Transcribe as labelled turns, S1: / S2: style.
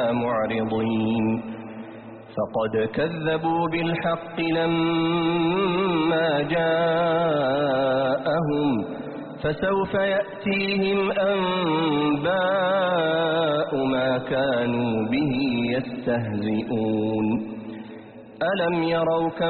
S1: معرضين فقد كذبوا بالحق لما جاءهم فسوف يأتيهم أنباء ما كانوا به يستهزئون ألم يروا